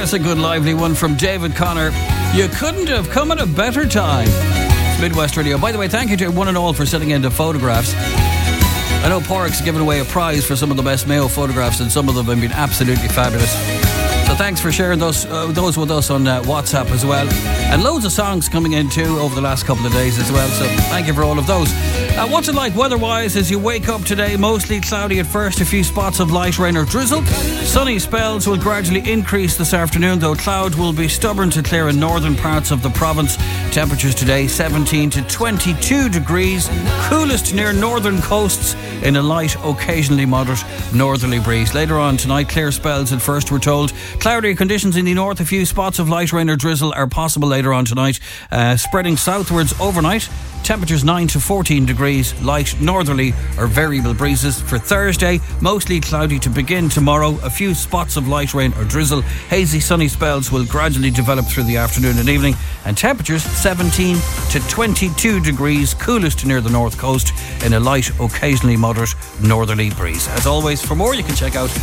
That's a good lively one from David Connor. You couldn't have come at a better time. It's Midwest Radio. By the way, thank you to one and all for sending in the photographs. I know Porrick's given away a prize for some of the best Mayo photographs, and some of them have been absolutely fabulous. So thanks for sharing those with us on WhatsApp as well. And loads of songs coming in too over the last couple of days as well. So thank you for all of those. What's it like weather-wise as you wake up today? Mostly cloudy at first, a few spots of light rain or drizzle. Sunny spells will gradually increase this afternoon, though cloud will be stubborn to clear in northern parts of the province. Temperatures today 17 to 22 degrees. Coolest near northern coasts in a light, occasionally moderate northerly breeze. Later on tonight, clear spells at first, we're told. Cloudy conditions in the north. A few spots of light rain or drizzle are possible later on tonight. Spreading southwards overnight. Temperatures 9 to 14 degrees, light northerly or variable breezes. For Thursday, mostly cloudy to begin tomorrow. A few spots of light rain or drizzle. Hazy sunny spells will gradually develop through the afternoon and evening. And temperatures 17 to 22 degrees, coolest near the north coast in a light, occasionally moderate northerly breeze. As always, for more you can check out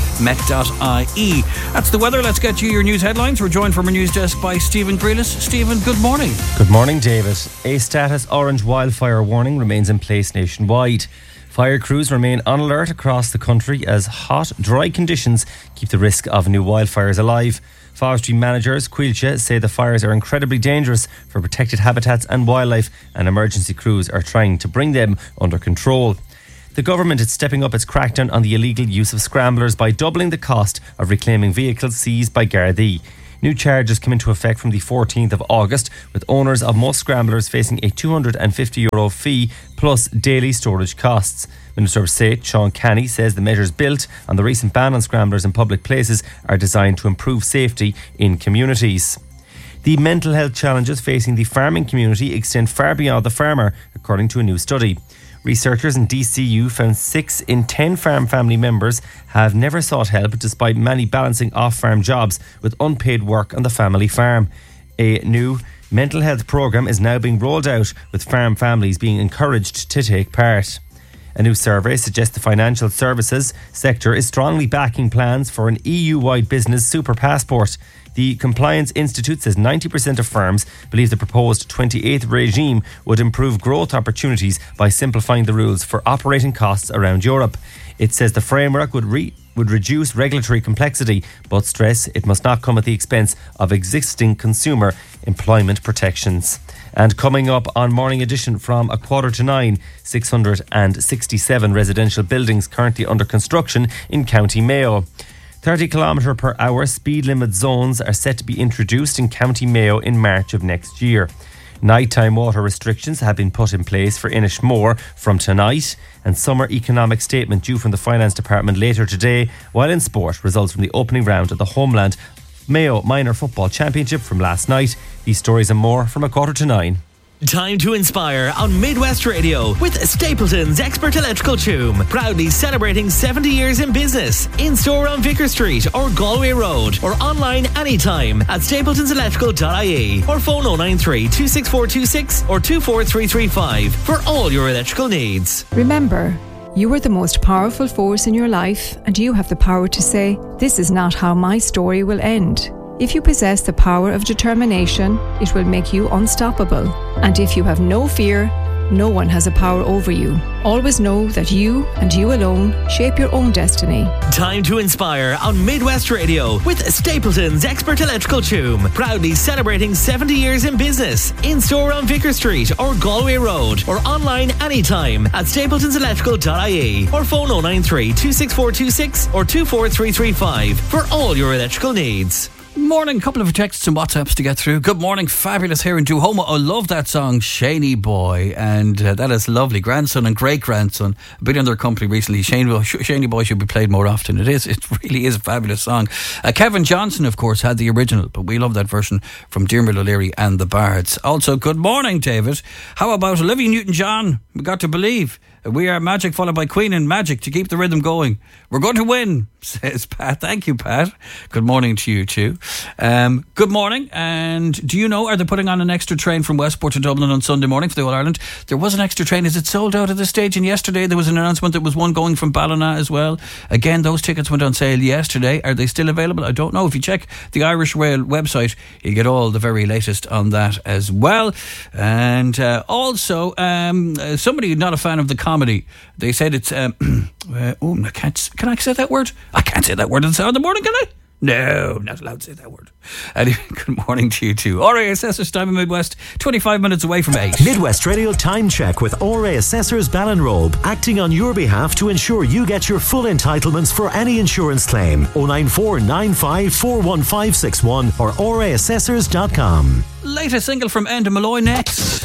met.ie. That's the weather. Let's get you your news headlines. We're joined from our news desk by Stephen Grealis. Stephen, good morning. Good morning, David. A status orange wildfire warning remains in place nationwide. Fire crews remain on alert across the country as hot, dry conditions keep the risk of new wildfires alive. Forestry managers Cuilche say the fires are incredibly dangerous for protected habitats and wildlife, and emergency crews are trying to bring them under control. The government is stepping up its crackdown on the illegal use of scramblers by doubling the cost of reclaiming vehicles seized by Gardaí. New charges come into effect from the 14th of August, with owners of most scramblers facing a €250 fee plus daily storage costs. Minister of State Sean Canny says the measures built on the recent ban on scramblers in public places are designed to improve safety in communities. The mental health challenges facing the farming community extend far beyond the farmer, according to a new study. Researchers in DCU found 6 in 10 farm family members have never sought help, despite many balancing off-farm jobs with unpaid work on the family farm. A new mental health programme is now being rolled out, with farm families being encouraged to take part. A new survey suggests the financial services sector is strongly backing plans for an EU-wide business super passport. The Compliance Institute says 90% of firms believe the proposed 28th regime would improve growth opportunities by simplifying the rules for operating costs around Europe. It says the framework would reduce regulatory complexity, but stress it must not come at the expense of existing consumer employment protections. And coming up on Morning Edition from 8:45, 667 residential buildings currently under construction in County Mayo. 30 km/h speed limit zones are set to be introduced in County Mayo in March of next year. Nighttime water restrictions have been put in place for Inishmore from tonight, and summer economic statement due from the Finance Department later today, while in sport, results from the opening round of the Homeland Mayo Minor Football Championship from last night. These stories and more from 8:45. Time to inspire on Midwest Radio with Stapleton's Expert Electrical Choom. Proudly celebrating 70 years in business. In store on Vicar Street or Galway Road, or online anytime at stapletonselectrical.ie, or phone 093 26426 or 24335 for all your electrical needs. Remember, you are the most powerful force in your life, and you have the power to say, "This is not how my story will end." If you possess the power of determination, it will make you unstoppable. And if you have no fear, no one has a power over you. Always know that you and you alone shape your own destiny. Time to inspire on Midwest Radio with Stapleton's Expert Electrical Choom. Proudly celebrating 70 years in business. In store on Vicar Street or Galway Road, or online anytime at stapletonselectrical.ie, or phone 093 26426 or 24335 for all your electrical needs. Morning, couple of texts and WhatsApps to get through. Good morning, fabulous here in Duhoma. I love that song, Shaney Boy, and that is lovely. Grandson and great grandson. I've been in their company recently. Shaney Boy should be played more often. It really is a fabulous song. Kevin Johnson, of course, had the original, but we love that version from Diarmuid O'Leary and the Bards. Also, good morning, David. How about Olivia Newton-John? We got to believe. We are Magic, followed by Queen and Magic to keep the rhythm going. We're going to win. says Pat. Thank you, Pat. Good morning to you too. Good morning. And do you know, are they putting on an extra train from Westport to Dublin on Sunday morning for the All-Ireland? There was an extra train. Is it sold out at this stage? And yesterday there was an announcement that was one going from Ballina as well. Again, those tickets went on sale yesterday. Are they still available? I don't know. If you check the Irish Rail website, you get all the very latest on that as well. And also, somebody not a fan of the comedy, they said it's can I say that word? I can't say that word on the morning, can I? No, not allowed to say that word. Anyway, good morning to you too. RA Assessors time in Midwest, 25 minutes away from 8. Midwest Radio Time Check with RA Assessors Ballinrobe, acting on your behalf to ensure you get your full entitlements for any insurance claim. 094 95 41561 or raassessors.com. Latest single from Enda Malloy next.